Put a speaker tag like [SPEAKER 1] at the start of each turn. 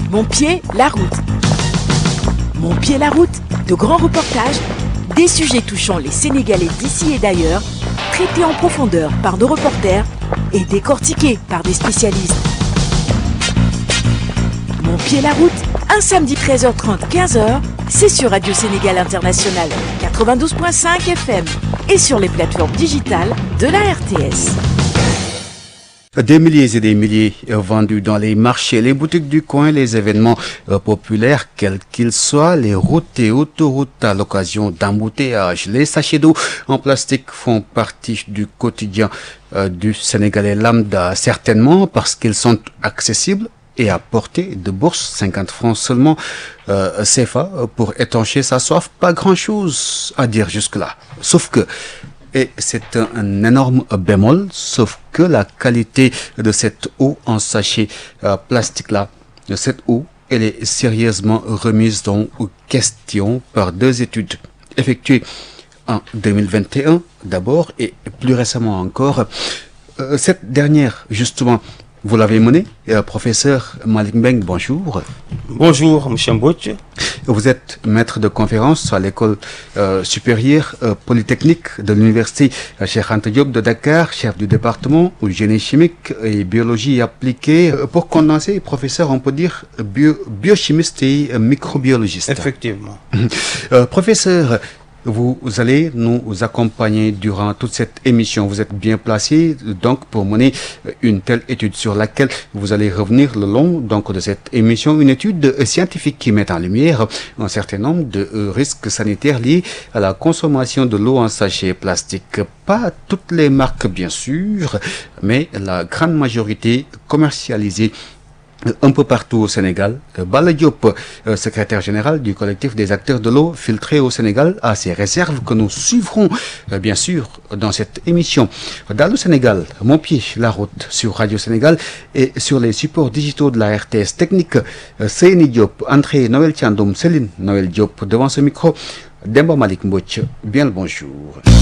[SPEAKER 1] Mon pied, la route. Mon pied, la route, de grands reportages, des sujets touchant les Sénégalais d'ici et d'ailleurs, traités en profondeur par nos reporters et décortiqués par des spécialistes. Mon pied, la route, un samedi 13h30, 15h, c'est sur Radio Sénégal International 92.5 FM et sur les plateformes digitales de la RTS.
[SPEAKER 2] Des milliers et des milliers vendus dans les marchés, les boutiques du coin, les événements populaires, quels qu'ils soient, les routes et autoroutes à l'occasion d'embouteillages. Les sachets d'eau en plastique font partie du quotidien du Sénégalais lambda, certainement parce qu'ils sont accessibles et à portée de bourse, 50 francs seulement CFA pour étancher sa soif. Pas grand-chose à dire jusque-là, sauf que et c'est un énorme bémol, sauf que la qualité de cette eau en sachet plastique-là, de cette eau, elle est sérieusement remise en question par deux études effectuées en 2021 d'abord et plus récemment encore. Cette dernière, justement, vous l'avez menée, professeur Malik Mbeng, bonjour.
[SPEAKER 3] Bonjour, M. Mbouch.
[SPEAKER 2] Vous êtes maître de conférence à l'école supérieure polytechnique de l'université Cheikh Anta Diop de Dakar, chef du département génie chimique et biologie appliquée. Pour condenser, professeur, on peut dire biochimiste et microbiologiste.
[SPEAKER 3] Effectivement.
[SPEAKER 2] Professeur, vous allez nous accompagner durant toute cette émission. Vous êtes bien placé donc pour mener une telle étude sur laquelle vous allez revenir le long donc de cette émission. Une étude scientifique qui met en lumière un certain nombre de risques sanitaires liés à la consommation de l'eau en sachet plastique. Pas toutes les marques bien sûr, mais la grande majorité commercialisées un peu partout au Sénégal. Bala Diop, secrétaire général du collectif des acteurs de l'eau filtrée au Sénégal, a ses réserves que nous suivrons bien sûr dans cette émission. Dans le Sénégal, mon pied, la route sur Radio Sénégal et sur les supports digitaux de la RTS technique. Seyni Diop, André Noël Thiandoum, Céline Noël Diop devant ce micro. Demba Malik Mbouch, bien le bonjour.